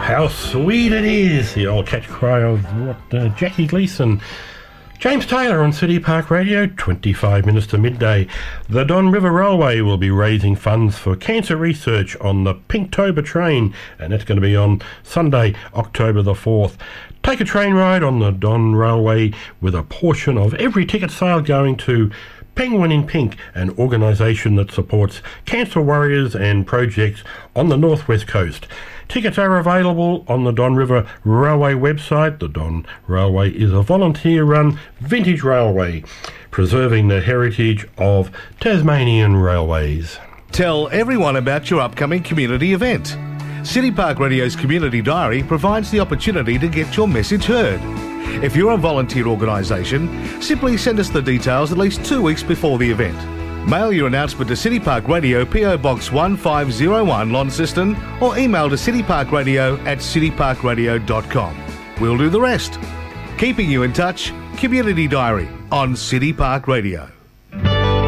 how sweet it is, the old catch cry of Jackie Gleason. James Taylor on City Park Radio, 25 minutes to midday. The Don River Railway will be raising funds for cancer research on the Pinktober train, and that's going to be on Sunday, October the 4th. Take a train ride on the Don Railway with a portion of every ticket sale going to Penguin in Pink, an organisation that supports cancer warriors and projects on the northwest coast. Tickets are available on the Don River Railway website. The Don Railway is a volunteer-run vintage railway, preserving the heritage of Tasmanian railways. Tell everyone about your upcoming community event. City Park Radio's Community Diary provides the opportunity to get your message heard. If you're a volunteer organisation, simply send us the details at least 2 weeks before the event. Mail your announcement to City Park Radio, PO Box 1501, Launceston, or email to cityparkradio@cityparkradio.com. We'll do the rest. Keeping you in touch, Community Diary on City Park Radio.